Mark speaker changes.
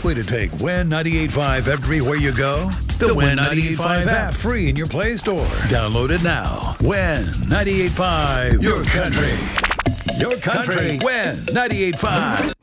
Speaker 1: way to take Win 98.5 everywhere you go? The Win 98.5 app, free in your Play Store. Download it now. Win 98.5, your country. Your country. Win 98.5.